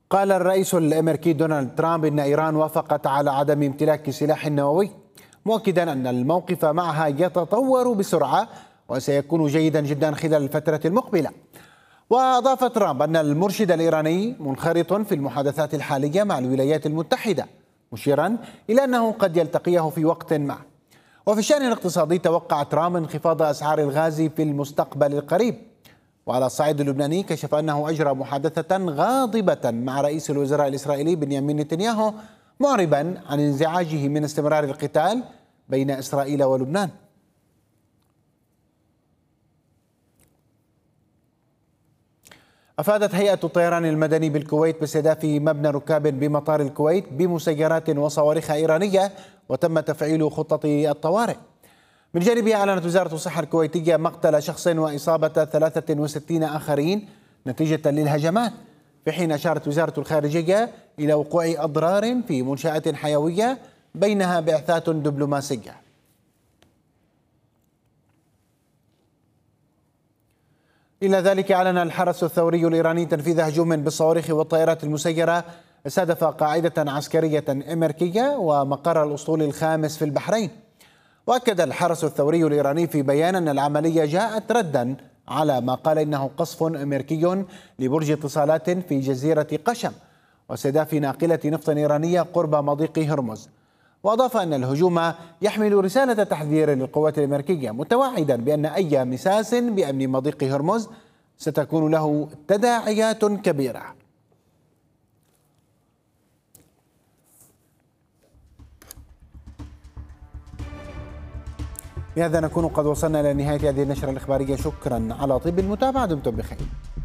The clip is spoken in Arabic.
قال الرئيس الأمريكي دونالد ترامب إن إيران وافقت على عدم امتلاك سلاح نووي، مؤكدا أن الموقف معها يتطور بسرعة وسيكون جيدا جدا خلال الفترة المقبلة. وأضاف ترامب أن المرشد الإيراني منخرط في المحادثات الحالية مع الولايات المتحدة، مشيرا إلى أنه قد يلتقيه في وقت ما. وفي الشأن الاقتصادي توقع ترامب انخفاض أسعار الغاز في المستقبل القريب. وعلى الصعيد اللبناني كشف أنه أجرى محادثة غاضبة مع رئيس الوزراء الإسرائيلي بنيامين نتنياهو، معربا عن انزعاجه من استمرار القتال بين إسرائيل ولبنان. أفادت هيئة الطيران المدني بالكويت باستهداف مبنى ركاب بمطار الكويت بمسيرات وصواريخ إيرانية، وتم تفعيل خطة الطوارئ. من جانبها أعلنت وزارة الصحة الكويتية مقتل شخص وإصابة 63 آخرين نتيجة للهجمات، في حين أشارت وزارة الخارجية إلى وقوع أضرار في منشآت حيوية بينها بعثات دبلوماسية. إلى ذلك أعلن الحرس الثوري الإيراني تنفيذ هجوم بالصواريخ والطائرات المسيرة استهدف قاعدة عسكرية أمريكية ومقر الأسطول الخامس في البحرين. وأكد الحرس الثوري الإيراني في بيان أن العملية جاءت ردا على ما قال إنه قصف أمريكي لبرج اتصالات في جزيرة قشم واستهداف ناقلة نفط إيرانية قرب مضيق هرمز. وأضاف أن الهجوم يحمل رسالة تحذير للقوات الأمريكية، متوعدا بأن أي مساس بأمن مضيق هرمز ستكون له تداعيات كبيرة. بهذا نكون قد وصلنا إلى نهاية هذه النشرة الإخبارية. شكرا على طيب المتابعة، دمتم بخير.